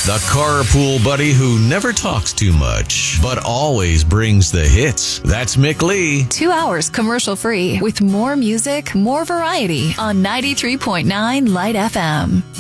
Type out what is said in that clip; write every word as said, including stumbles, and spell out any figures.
The carpool buddy who never talks too much, but always brings the hits. That's Mick Lee. Two hours commercial-free with more music, more variety on ninety-three point nine Light F M.